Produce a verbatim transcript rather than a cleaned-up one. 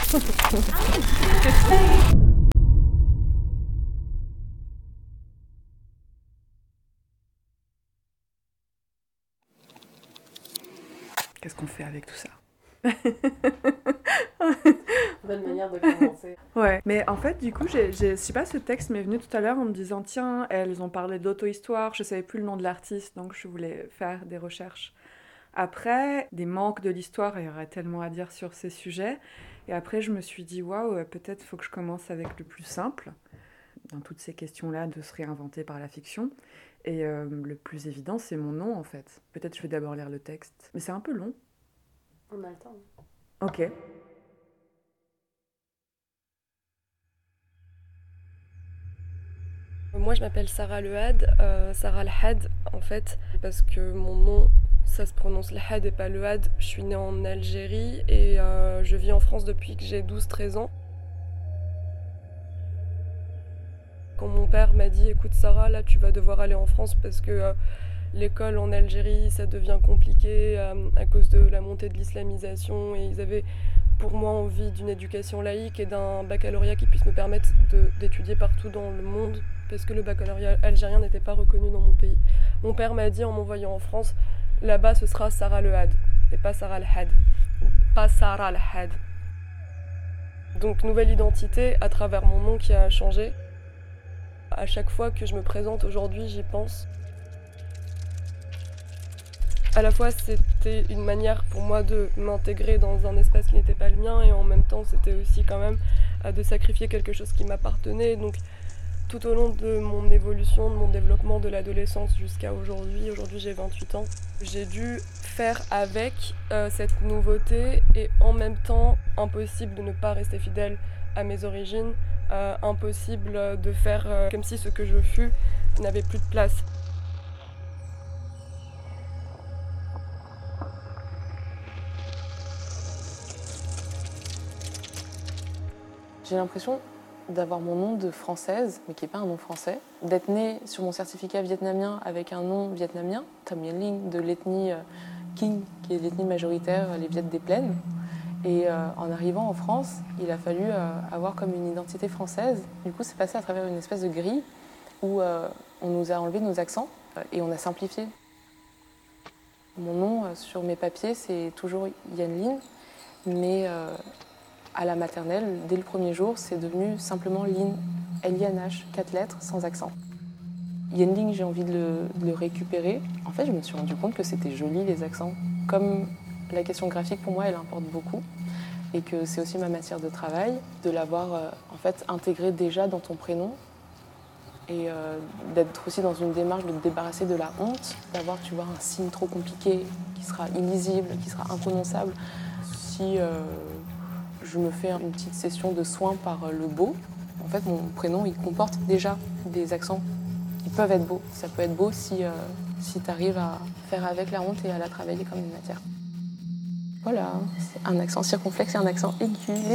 Qu'est-ce qu'on fait avec tout ça? Bonne manière de commencer. Ouais, mais en fait, du coup, j'ai, j'ai, je sais pas, ce texte m'est venu tout à l'heure en me disant, tiens, elles ont parlé d'auto-histoire, je savais plus le nom de l'artiste, donc je voulais faire des recherches. Après, des manques de l'histoire, il y aurait tellement à dire sur ces sujets. Et après, je me suis dit, waouh, peut-être faut que je commence avec le plus simple, dans toutes ces questions-là, de se réinventer par la fiction. Et euh, le plus évident, c'est mon nom, en fait. Peut-être je vais d'abord lire le texte. Mais c'est un peu long. On a le temps. Ok. Moi, je m'appelle Sarah Lehad, euh, Sarah Lehad, en fait, parce que mon nom, ça se prononce Lehad et pas Lehad. Je suis née en Algérie et euh, je vis en France depuis que j'ai douze treize ans. Quand mon père m'a dit, écoute Sarah, là, tu vas devoir aller en France parce que euh, l'école en Algérie, ça devient compliqué euh, à cause de la montée de l'islamisation et ils avaient pour moi envie d'une éducation laïque et d'un baccalauréat qui puisse me permettre de, d'étudier partout dans le monde parce que le baccalauréat algérien n'était pas reconnu dans mon pays. Mon père m'a dit en m'envoyant en France, là-bas ce sera Sarah Lehad et pas Sarah Lehad, pas Sarah Lehad. Donc nouvelle identité à travers mon nom qui a changé. À chaque fois que je me présente aujourd'hui, j'y pense. À la fois, c'était une manière pour moi de m'intégrer dans un espace qui n'était pas le mien et en même temps, c'était aussi quand même de sacrifier quelque chose qui m'appartenait. Donc, tout au long de mon évolution, de mon développement de l'adolescence jusqu'à aujourd'hui, aujourd'hui j'ai vingt-huit ans, j'ai dû faire avec euh, cette nouveauté et en même temps, impossible de ne pas rester fidèle à mes origines, euh, impossible de faire euh, comme si ce que je fus n'avait plus de place. J'ai l'impression d'avoir mon nom de française, mais qui n'est pas un nom français, d'être née sur mon certificat vietnamien avec un nom vietnamien, Tham Nguyen Linh, de l'ethnie Kinh, qui est l'ethnie majoritaire, les Viettes des Plaines. Et euh, en arrivant en France, il a fallu euh, avoir comme une identité française. Du coup, c'est passé à travers une espèce de grille où euh, on nous a enlevé nos accents et on a simplifié. Mon nom euh, sur mes papiers, c'est toujours Nguyen Linh, mais euh, à la maternelle, dès le premier jour, c'est devenu simplement Linh, L I N H, quatre lettres, sans accent. Nguyen Linh, j'ai envie de le, de le récupérer. En fait, je me suis rendu compte que c'était joli, les accents. Comme la question graphique, pour moi, elle importe beaucoup. Et que c'est aussi ma matière de travail, de l'avoir euh, en fait, intégré déjà dans ton prénom. Et euh, d'être aussi dans une démarche de te débarrasser de la honte, d'avoir, tu vois, un signe trop compliqué, qui sera illisible, qui sera imprononçable. Si euh, je me fais une petite session de soins par le beau, en fait, mon prénom, il comporte déjà des accents qui peuvent être beaux. Ça peut être beau si, euh, si tu arrives à faire avec la honte et à la travailler comme une matière. Voilà, c'est un accent circonflexe et un accent aigu.